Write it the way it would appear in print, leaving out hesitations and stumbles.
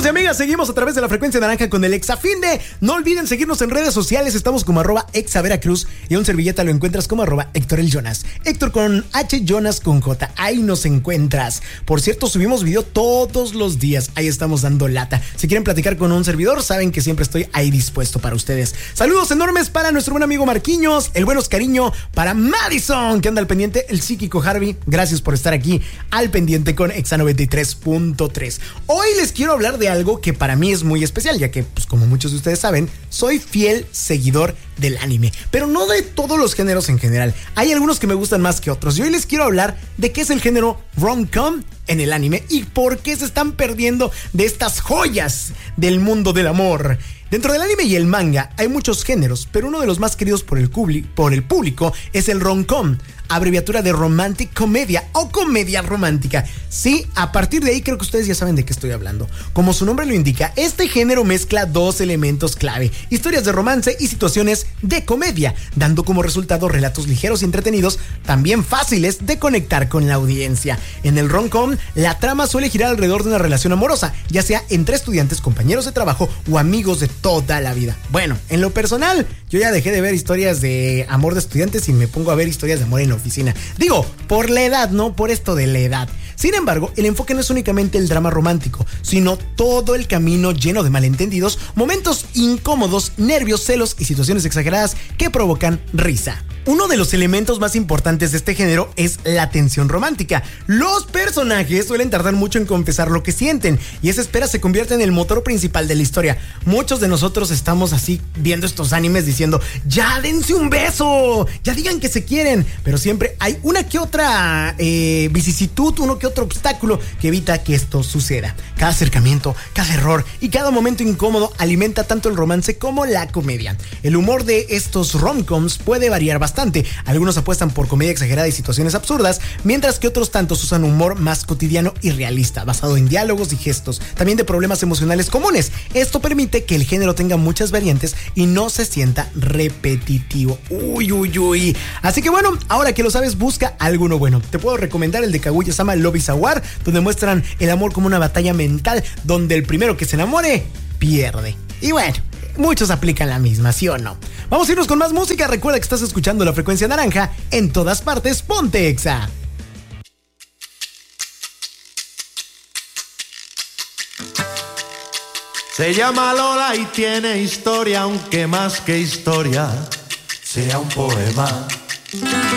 y amigas, seguimos a través de la frecuencia naranja con el Exafinde. No olviden seguirnos en redes sociales. Estamos como @exaveracruz y a un servilleta lo encuentras como @Héctor el Jonas. Héctor con H, Jonas con J. Ahí nos encuentras. Por cierto, subimos video todos los días. Ahí estamos dando lata. Si quieren platicar con un servidor, saben que siempre estoy ahí dispuesto para ustedes. Saludos enormes para nuestro buen amigo Marquiños. El buenos cariño para Madison, que anda al pendiente. El psíquico Harvey, gracias por estar aquí al pendiente con Exa 93.3. Hoy les quiero hablar de algo que para mí es muy especial, ya que, pues como muchos de ustedes saben, soy fiel seguidor del anime, pero no de todos los géneros en general. Hay algunos que me gustan más que otros, y hoy les quiero hablar de qué es el género rom-com en el anime y por qué se están perdiendo de estas joyas del mundo del amor. Dentro del anime y el manga hay muchos géneros, pero uno de los más queridos por el público es el rom-com, abreviatura de romantic comedia o comedia romántica. Sí, a partir de ahí creo que ustedes ya saben de qué estoy hablando. Como su nombre lo indica, este género mezcla dos elementos clave: historias de romance y situaciones de comedia, dando como resultado relatos ligeros y entretenidos, también fáciles de conectar con la audiencia. En el rom-com, la trama suele girar alrededor de una relación amorosa, ya sea entre estudiantes, compañeros de trabajo o amigos de toda la vida. Bueno, en lo personal, yo ya dejé de ver historias de amor de estudiantes y me pongo a ver historias de amor en oficina. Digo, por la edad, no por esto de la edad. Sin embargo, el enfoque no es únicamente el drama romántico, sino todo el camino lleno de malentendidos, momentos incómodos, nervios, celos y situaciones exageradas que provocan risa. Uno de los elementos más importantes de este género es la tensión romántica. Los personajes suelen tardar mucho en confesar lo que sienten, y esa espera se convierte en el motor principal de la historia. Muchos de nosotros estamos así viendo estos animes diciendo: ya dense un beso, ya digan que se quieren, pero siempre hay una que otra vicisitud, uno que otro obstáculo que evita que esto suceda. Cada acercamiento, cada error y cada momento incómodo alimenta tanto el romance como la comedia. El humor de estos rom-coms puede variar bastante. Algunos apuestan por comedia exagerada y situaciones absurdas, mientras que otros tantos usan humor más cotidiano y realista, basado en diálogos y gestos, también de problemas emocionales comunes. Esto permite que el género tenga muchas variantes y no se sienta repetitivo. Uy. Así que bueno, ahora que lo sabes, busca alguno bueno. Te puedo recomendar el de Kaguya-sama Love is a War, donde muestran el amor como una batalla mental, donde el primero que se enamore pierde. Y bueno, muchos aplican la misma, ¿sí o no? Vamos a irnos con más música. Recuerda que estás escuchando la frecuencia naranja. En todas partes, ponte Exa. Se llama Lola y tiene historia, aunque más que historia sea un poema.